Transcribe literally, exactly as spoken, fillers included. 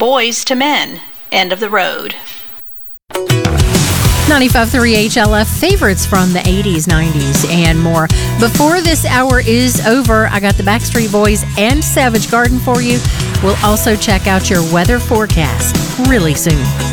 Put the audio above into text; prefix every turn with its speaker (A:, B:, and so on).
A: Boys to Men, End of the Road.
B: ninety-five point three H L F, favorites from the eighties, nineties, and more. Before this hour is over, I got the Backstreet Boys and Savage Garden for you. We'll also check out your weather forecast really soon.